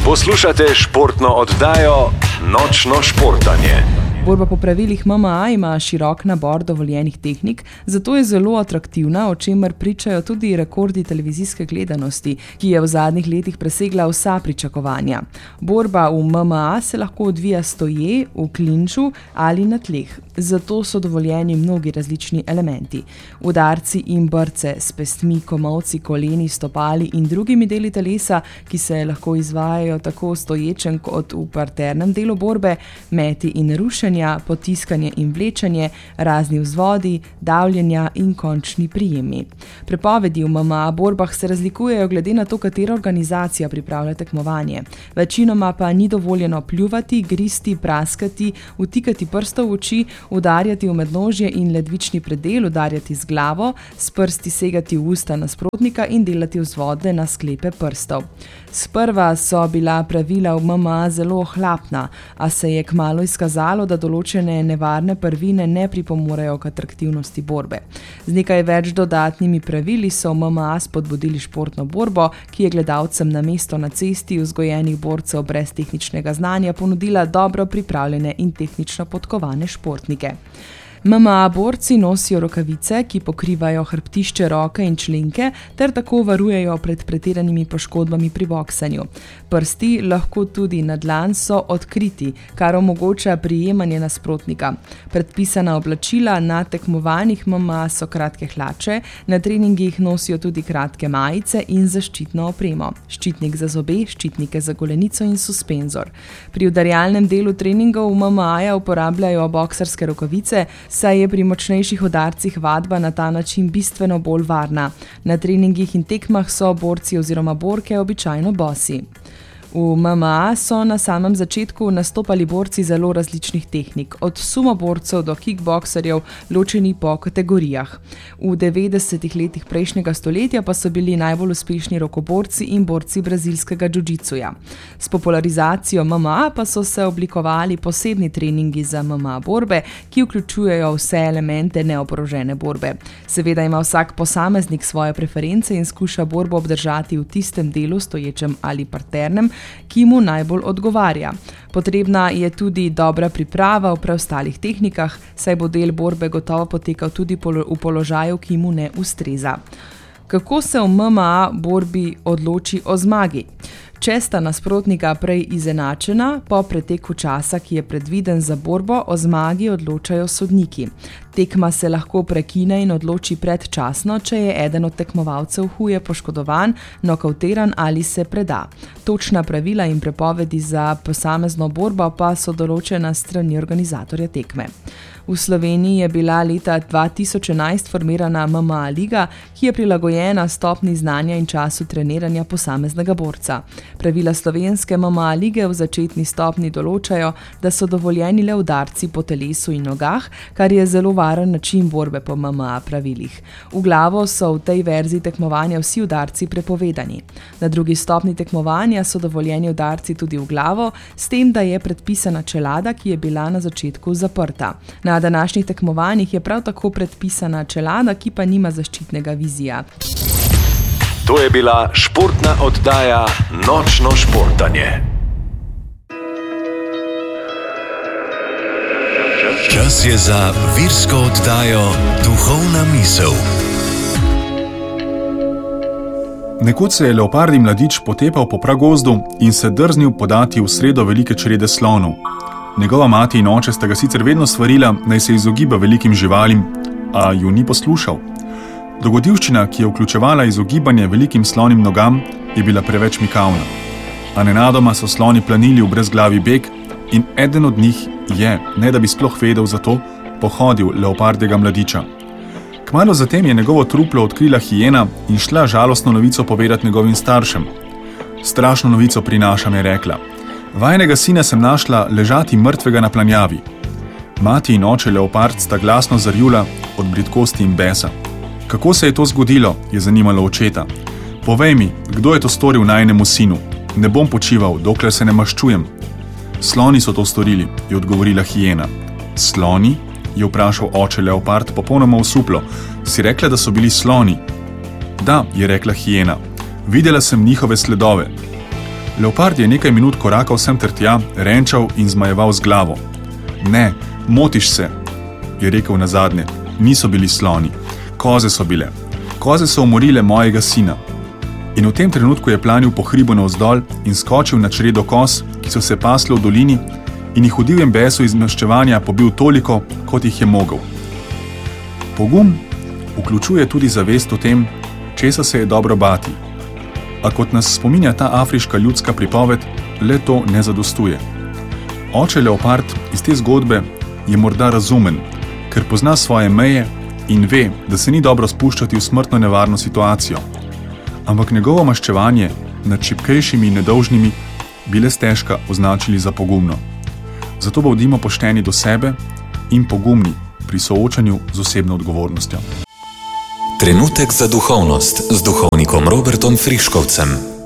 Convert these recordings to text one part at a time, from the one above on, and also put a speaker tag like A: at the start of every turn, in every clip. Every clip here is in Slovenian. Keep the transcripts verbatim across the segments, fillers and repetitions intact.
A: Poslušate športno oddajo Nočno športanje.
B: Borba po pravilih M M A ima širok nabor dovoljenih tehnik, zato je zelo atraktivna, o čemer pričajo tudi rekordi televizijske gledanosti, ki je v zadnjih letih presegla vsa pričakovanja. Borba v M M A se lahko odvija stoje, v klinču ali na tleh, zato so dovoljeni mnogi različni elementi. Udarci in brce s pestmi, komolci, koleni, stopali in drugimi deli telesa, ki se lahko izvajajo tako stoječem kot v parternem delu borbe, meti in rušenje, potiskanje in vlečanje, razni vzvodi, davljenja in končni prijemi. Prepovedi v M M A borbah se razlikujejo glede na to, katera organizacija pripravlja tekmovanje. Večinoma pa ni dovoljeno pljuvati, gristi, praskati, vtikati prstov v oči, udarjati v mednožje in ledvični predel, udarjati z glavo, s prsti segati v usta nasprotnika in delati vzvode na sklepe prstov. Sprva so bila pravila v M M A zelo ohlapna, a se je kmalu izkazalo, da določene nevarne prvine ne pripomorejo k atraktivnosti borbe. Z nekaj več dodatnimi pravili so v M M A spodbudili športno borbo, ki je gledalcem na mesto na cesti vzgojenih borcev brez tehničnega znanja ponudila dobro pripravljene in tehnično podkovane športnike. M M A borci nosijo rokavice, ki pokrivajo hrbtišče, roke in členke ter tako varujejo pred pretiranimi poškodbami pri boksanju. Prsti, lahko tudi na dlan, so odkriti, kar omogoča prijemanje nasprotnika. Predpisana oblačila na tekmovanjih M M A so kratke hlače, na treningih nosijo tudi kratke majice in zaščitno opremo, ščitnik za zobe, ščitnike za golenico in suspenzor. Pri udarjalnem delu treningov v M M A-ja uporabljajo boksarske rokavice, saj je pri močnejših udarcih vadba na ta način bistveno bolj varna. Na treningih in tekmah so borci oziroma borke običajno bosi. V M M A so na samem začetku nastopali borci zelo različnih tehnik, od sumoborcev do kickbokserjev, ločeni po kategorijah. V devetdesetih letih prejšnjega stoletja pa so bili najbolj uspešni rokoborci in borci brazilskega džudžicuja. S popularizacijo M M A pa so se oblikovali posebni treningi za M M A borbe, ki vključujejo vse elemente neoborožene borbe. Seveda ima vsak posameznik svoje preference in skuša borbo obdržati v tistem delu, stoječem ali parternem, ki mu najbolj odgovarja. Potrebna je tudi dobra priprava v preostalih tehnikah, saj bo del borbe gotovo potekal tudi v položaju, ki mu ne ustreza. Kako se v M M A borbi odloči o zmagi? Če sta nasprotnika prej izenačena, po preteku časa, ki je predviden za borbo, o zmagi odločajo sodniki. Tekma se lahko prekine in odloči predčasno, če je eden od tekmovalcev huje poškodovan, nokavtiran ali se preda. Točna pravila in prepovedi za posamezno borbo pa so določena s strani organizatorja tekme. V Sloveniji je bila leta dva tisoč enajst formirana M M A liga, ki je prilagojena stopnji znanja in času treniranja posameznega borca. Pravila slovenske M M A lige v začetni stopnji določajo, da so dovoljeni le udarci po telesu in nogah, kar je zelo varen način borbe po M M A pravilih. V glavo so v tej verziji tekmovanja vsi udarci prepovedani. Na drugi stopnji tekmovanja so dovoljeni udarci tudi v glavo, s tem, da je predpisana čelada, ki je bila na začetku zaprta. Na današnjih tekmovanjih je prav tako predpisana čelada, ki pa nima zaščitnega vizija.
A: To je bila športna oddaja Nočno športanje. Čas je za virsko oddajo Duhovna misel.
C: Nekoč se je leopardji mladič potepal po pragozdu in se drznil podati v sredo velike črede slonov. Njegova mati in oče sta ga sicer vedno svarila, naj se izogiba velikim živalim, a ju ni poslušal. Dogodivščina, ki je vključevala izogibanje velikim slonim nogam, je bila preveč mikavna. A nenadoma so sloni planili v brezglavi beg in eden od njih je, ne da bi sploh vedel za to, pohodil leopardjega mladiča. Kmalu zatem je njegovo truplo odkrila hijena in šla žalostno novico povedati njegovim staršem. Strašno novico prinašam, je rekla. Vajnega sina sem našla ležati mrtvega na planjavi. Mati in oče leopard sta glasno zarjula od bridkosti in besa. Kako se je to zgodilo, je zanimalo očeta. Povej mi, kdo je to storil najinemu sinu? Ne bom počival, dokler se ne maščujem. Sloni so to storili, je odgovorila hijena. Sloni? Je vprašal oče leopard popolnoma osuplo. Si rekla, da so bili sloni? Da, je rekla hijena. Videla sem njihove sledove. Leopard je nekaj minut korakal sem ter tja, renčal in zmajeval z glavo. Ne, motiš se, je rekel nazadnje. Niso bili sloni. Koze so bile. Koze so umorile mojega sina. In v tem trenutku je planil po hribu navzdol in skočil na čredo koz, ki so se pasle v dolini, in jih v divjem besu iz maščevanja pobil toliko, kot jih je mogel. Pogum vključuje tudi zavest o tem, česa se je dobro bati. A kot nas spominja ta afriška ljudska pripoved, le to ne zadostuje. Oče Leopard iz te zgodbe je morda razumen, ker pozna svoje meje in ve, da se ni dobro spuščati v smrtno nevarno situacijo. Ampak njegovo maščevanje nad šibkejšimi in nedolžnimi bi le stežka označili za pogumno. Zato bodimo pošteni do sebe in pogumni pri soočanju z osebno odgovornostjo.
A: Trenutek za duhovnost z duhovnikom Robertom Friškovcem.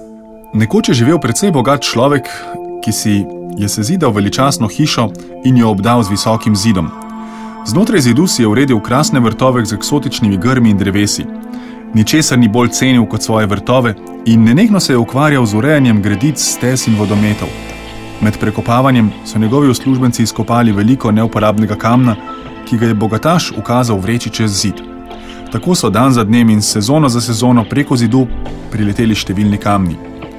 C: Nekoč je živel precej bogat človek, ki si je sezidal veličastno hišo in jo obdal z visokim zidom. Znotraj zidu si je uredil krasne vrtove z eksotičnimi grmi in drevesi. Ničesar ni bolj cenil kot svoje vrtove in nenehno se je ukvarjal z urejanjem gredic, stez in vodometov. Med prekopavanjem so njegovi uslužbenci izkopali veliko neuporabnega kamna, ki ga je bogataš ukazal vreči čez zid. Tako so dan za dnem in sezono za sezono preko zidu prileteli številni kamni.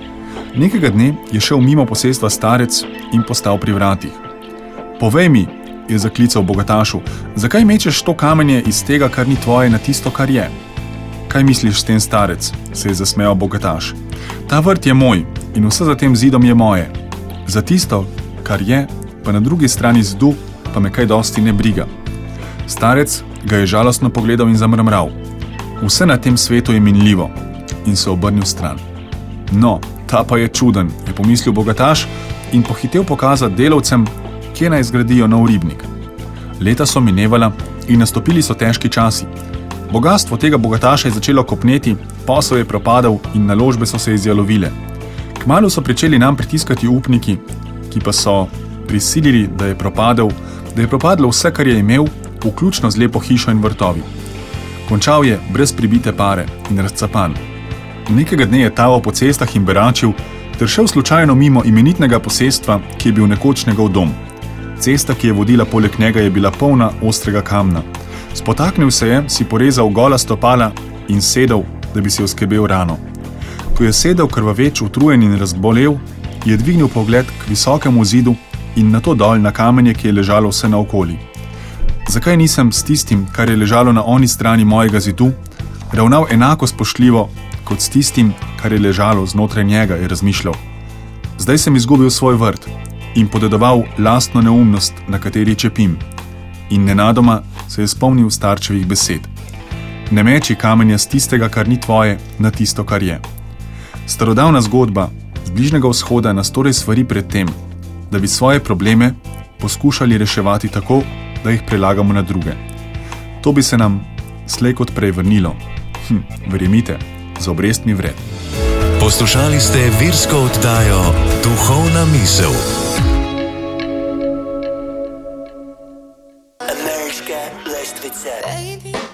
C: Nekega dne je šel mimo posestva starec in postal pri vratih. Povej mi, je zaklical bogatašu, zakaj mečeš to kamenje iz tega, kar ni tvoje, na tisto, kar je? Kaj misliš s tem, starec? Se je zasmejal bogataš. Ta vrt je moj in vse za tem zidom je moje. Za tisto, kar je, pa na drugi strani zidu, pa me kaj dosti ne briga. Starec ga je žalostno pogledal in zamrmral. Vse na tem svetu je minljivo, in se obrnil stran. No, ta pa je čuden, je pomislil bogataš in pohitel pokazati delavcem, kje naj zgradijo nov ribnik. Leta so minevala in nastopili so težki časi. Bogastvo tega bogataša je začelo kopneti, posel je propadal in naložbe so se izjalovile. Kmalu so pričeli nam pritiskati upniki, ki pa so prisilili, da je propadel, da je propadlo vse, kar je imel, vključno z lepo hišo in vrtovi. Končal je brez pribite pare in razcapan. Nekega dne je taval po cestah in beračil, ter šel slučajno mimo imenitnega posestva, ki je bil nekoč njegov dom. Cesta, ki je vodila poleg njega, je bila polna ostrega kamna. Spotaknil se je, si porezal gola stopala in sedel, da bi si oskrbel rano. Ko je sedel krvaveč, utrujen in razbolel, je dvignil pogled k visokemu zidu in nato dol na kamenje, ki je ležalo vse naokoli. Zakaj nisem s tistim, kar je ležalo na oni strani mojega zidu, ravnal enako spoštljivo kot s tistim, kar je ležalo znotraj njega, je razmišljal. Zdaj sem izgubil svoj vrt in podedoval lastno neumnost, na kateri čepim. In nenadoma se je spomnil starčevih besed. Ne meči kamenja z tistega, kar ni tvoje, na tisto, kar je. Starodavna zgodba z Bližnjega vzhoda nas torej svari pred tem, da bi svoje probleme poskušali reševati tako, da jih prelagamo na druge. To bi se nam slej kot prej vrnilo. Hm, verjemite, za obrestmi vred.
A: Poslušali ste virsko oddajo Duhovna misel.